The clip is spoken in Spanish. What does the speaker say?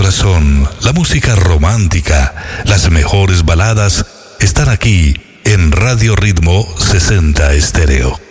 corazón, la música romántica, las mejores baladas están aquí en Radio Ritmo 60 Estéreo.